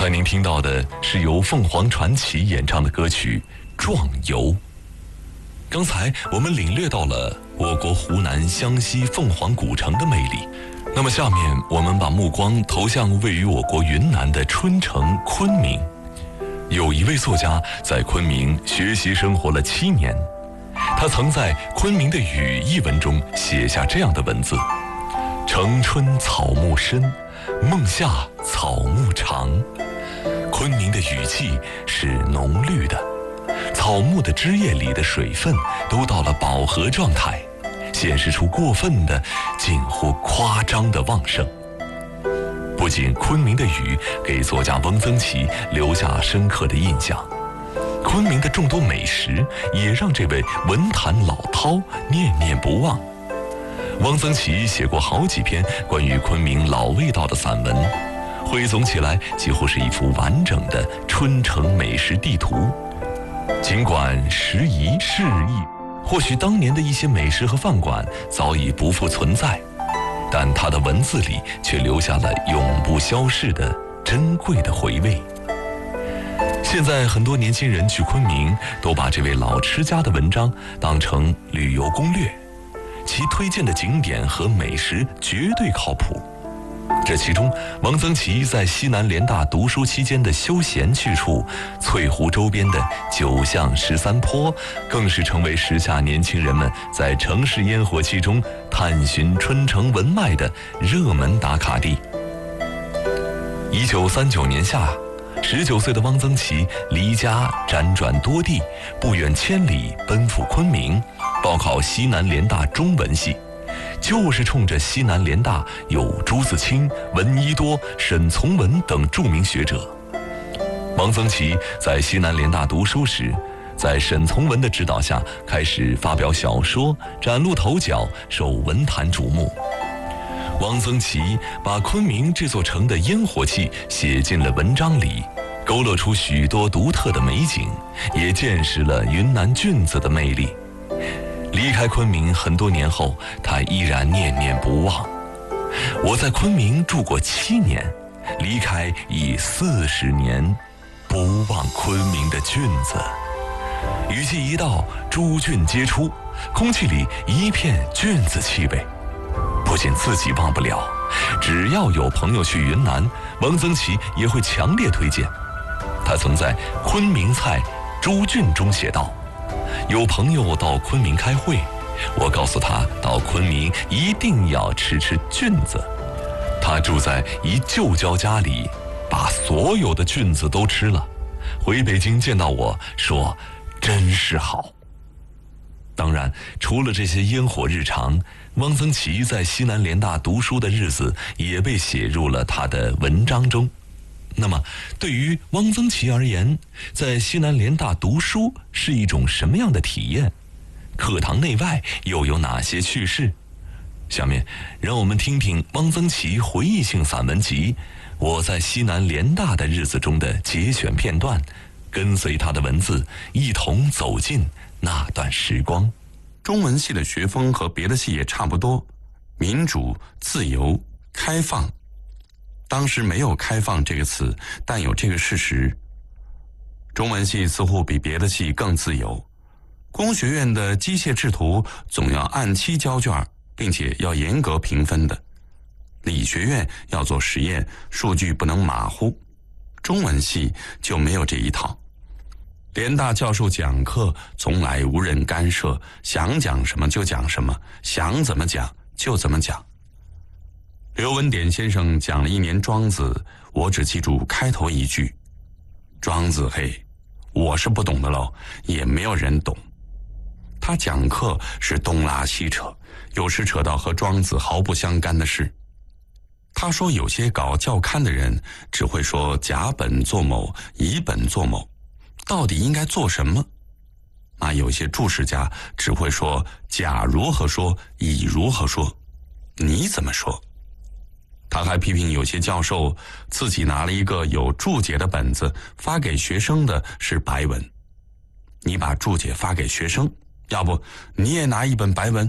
才您听到的是由凤凰传奇演唱的歌曲《壮游》。刚才我们领略到了我国湖南湘西凤凰古城的魅力，那么下面我们把目光投向位于我国云南的春城昆明。有一位作家在昆明学习生活了7年，他曾在《昆明的雨》一文中写下这样的文字：城春草木深，梦夏草木长。昆明的雨季是浓绿的，草木的枝叶里的水分都到了饱和状态，显示出过分的近乎夸张的旺盛。不仅昆明的雨给作家翁曾祺留下深刻的印象，昆明的众多美食也让这位文坛老饕念念不忘。汪曾祺写过好几篇关于昆明老味道的散文，汇总起来几乎是一幅完整的春城美食地图。尽管时移世易，或许当年的一些美食和饭馆早已不复存在，但他的文字里却留下了永不消逝的珍贵的回味。现在很多年轻人去昆明都把这位老吃家的文章当成旅游攻略，其推荐的景点和美食绝对靠谱。这其中，汪曾祺在西南联大读书期间的休闲去处翠湖周边的9巷13坡，更是成为时下年轻人们在城市烟火气中探寻春城文脉的热门打卡地。1939年夏，19岁的汪曾祺离家辗转多地，不远千里奔赴昆明，报考西南联大中文系，就是冲着西南联大有朱自清、闻一多、沈从文等著名学者。汪曾祺在西南联大读书时，在沈从文的指导下开始发表小说，崭露头角，受文坛瞩目。汪曾祺把昆明这座城的烟火气写进了文章里，勾勒出许多独特的美景，也见识了云南菌子的魅力。离开昆明很多年后，他依然念念不忘。我在昆明住过7年，离开已40年，不忘昆明的菌子。雨季一到，诸菌皆出，空气里一片菌子气味。不仅自己忘不了，只要有朋友去云南，汪曾祺也会强烈推荐。他曾在《昆明菜诸菌》中写道：有朋友到昆明开会，我告诉他到昆明一定要吃菌子。他住在一旧交家里，把所有的菌子都吃了，回北京见到我说真是好。当然，除了这些烟火日常，汪曾祺在西南联大读书的日子也被写入了他的文章中。那么，对于汪曾祺而言，在西南联大读书是一种什么样的体验？课堂内外又有哪些趣事？下面，让我们听听汪曾祺回忆性散文集《我在西南联大的日子》中的节选片段，跟随他的文字，一同走进那段时光。 中文系的学风和别的系也差不多，民主、自由、开放。当时没有开放这个词，但有这个事实。中文系似乎比别的系更自由。工学院的机械制图总要按期交卷，并且要严格评分的。理学院要做实验，数据不能马虎。中文系就没有这一套。联大教授讲课从来无人干涉，想讲什么就讲什么，想怎么讲就怎么讲。刘文典先生讲了1年庄子，我只记住开头一句：庄子嘿，我是不懂的喽，也没有人懂。他讲课是东拉西扯，有时扯到和庄子毫不相干的事。他说有些搞教刊的人只会说甲本作某，乙本作某，到底应该做什么？那有些注释家只会说甲如何说，乙如何说，你怎么说？他还批评有些教授自己拿了一个有注解的本子，发给学生的是白文。你把注解发给学生，要不你也拿一本白文。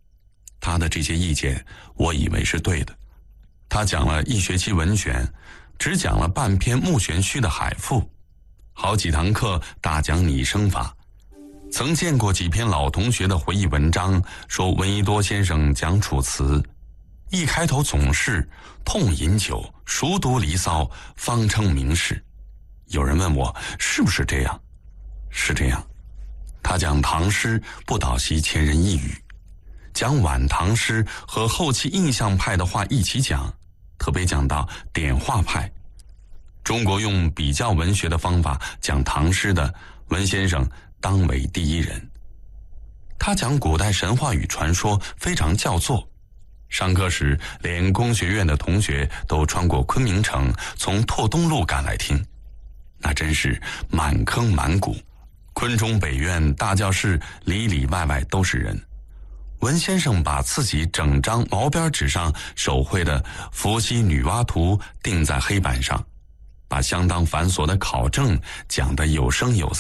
他的这些意见我以为是对的。他讲了1学期文选， 只讲了半篇木玄虚的海赋，好几堂课大讲拟声法。曾见过几篇老同学的回忆文章，说闻一多先生讲楚辞，一开头总是痛饮酒，熟读《离骚》，方称名士。有人问我是不是这样？是这样。他讲唐诗不倒袭前人一语，讲晚唐诗和后期印象派的话一起讲，特别讲到点画派。中国用比较文学的方法讲唐诗的，文先生当为第一人。他讲古代神话与传说非常叫座，上课时连工学院的同学都穿过昆明城，从拓东路赶来听，那真是满坑满谷。昆中北院大教室里里外外都是人。文先生把自己整张毛边纸上手绘的伏羲女娲图钉在黑板上，把相当繁琐的考证讲得有声有色。